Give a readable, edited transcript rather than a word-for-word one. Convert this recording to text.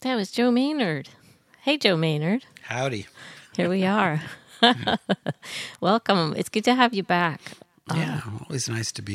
That was Joe Maynard. Hey, Joe Maynard. Howdy. Here we are. Welcome. It's good to have you back. Yeah, always nice to be